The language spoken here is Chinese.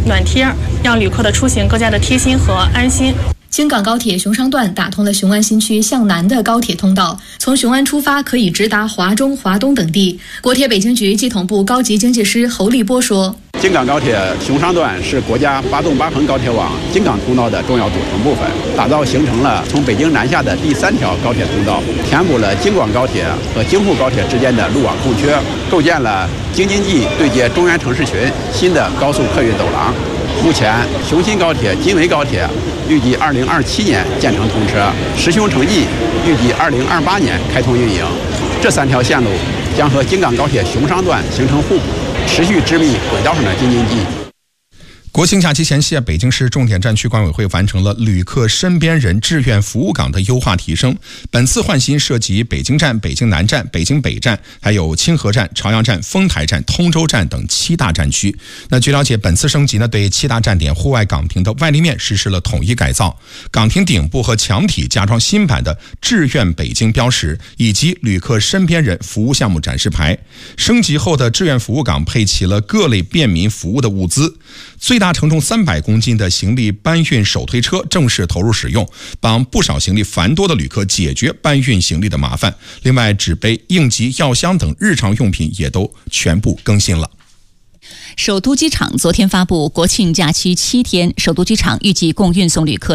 暖贴，让旅客的出行更加的贴心和安心。 京港高铁熊商段打通了雄安新区向南的高铁通道，从雄安出发可以直达华中、华东等地。国铁北京局系统部高级经济师侯立波说：“ 京港高铁熊商段是国家8纵8横高铁网京港通道的重要组成部分，打造形成了从北京南下的第3条高铁通道，填补了京广高铁和京沪高铁之间的路网空缺，构建了京津冀对接中原城市群新的高速客运走廊。目前，雄新高铁、京维高铁预计2027年建成通车，实雄城际预计2028年开通运营。这3条线路将和京港高铁熊商段形成互补，持续织密轨道上的京津冀。” 国庆假期前夕，北京市重点站区管委会完成了旅客身边人志愿服务岗的优化提升。本次换新涉及北京站、北京南站、北京北站，还有清河站、朝阳站、丰台站、通州站等7大站区。那据了解，本次升级呢，对7大站点户外岗亭的外立面实施了统一改造，岗亭顶部和墙体加装新版的志愿北京标识，以及旅客身边人服务项目展示牌。升级后的志愿服务岗配齐了各类便民服务的物资。最大承重300公斤的行李搬运手推车正式投入使用，帮不少行李繁多的旅客解决搬运行李的麻烦。另外，纸杯、应急药箱等日常用品也都全部更新了。 首都机场昨天发布，国庆假期7天，首都机场预计共运送旅客